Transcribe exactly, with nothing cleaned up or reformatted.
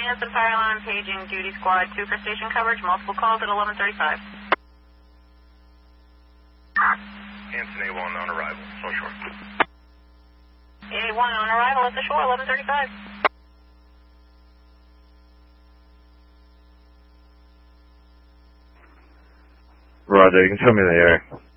Anson Fire Alarm paging duty squad two for station coverage, multiple calls at eleven thirty-five. Anson A one on arrival, so short. A one on arrival at the shore, eleven thirty-five. Roger, you can show me the area.